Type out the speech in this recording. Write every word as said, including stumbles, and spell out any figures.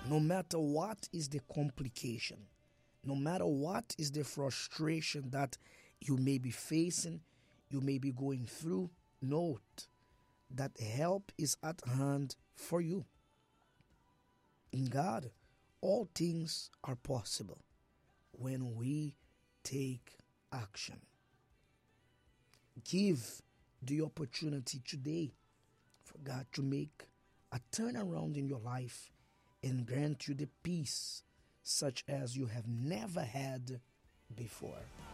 No matter what is the complication, no matter what is the frustration that you may be facing, you may be going through, note that help is at hand for you. In God, all things are possible when we take action. Give the opportunity today for God to make a turnaround in your life and grant you the peace such as you have never had before.